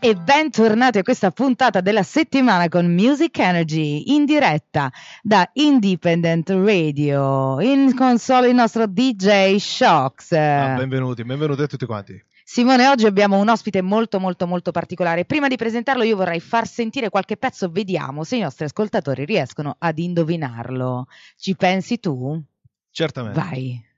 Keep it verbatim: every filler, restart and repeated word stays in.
E bentornati a questa puntata della settimana con Music Energy in diretta da Independent Radio. In console il nostro D J Shocks. Ah, benvenuti, benvenuti a tutti quanti. Simone, oggi abbiamo un ospite molto molto molto particolare. Prima di presentarlo io vorrei far sentire qualche pezzo, vediamo se i nostri ascoltatori riescono ad indovinarlo. Ci pensi tu? Certamente. Vai.